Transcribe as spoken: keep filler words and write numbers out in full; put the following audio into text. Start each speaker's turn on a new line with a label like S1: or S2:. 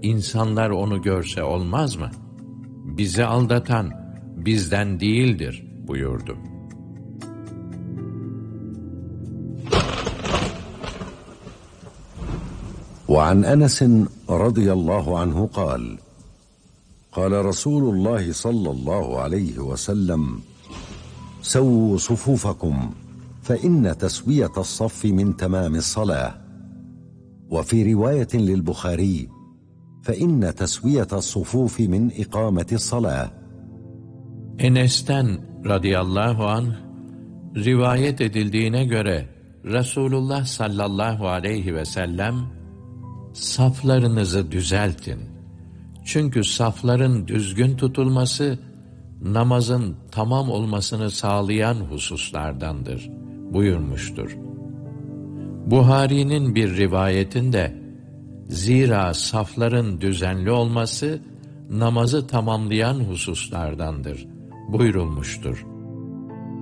S1: insanlar onu görse olmaz mı? Bizi aldatan bizden değildir buyurdu.
S2: وعن أنس رضي الله عنه قال قال رسول الله صلى الله عليه وسلم سووا صفوفكم فإن تسوية الصف من تمام الصلاة وفي رواية للبخاري فإن تسوية الصفوف من إقامة الصلاة.
S1: Enes'ten radıyallahu anh rivayet edildiğine göre Resulullah sallallahu aleyhi ve sellem saflarınızı düzeltin. Çünkü safların düzgün tutulması namazın tamam olmasını sağlayan hususlardandır buyurmuştur. Buhari'nin bir rivayetinde zira safların düzenli olması namazı tamamlayan hususlardandır buyurulmuştur.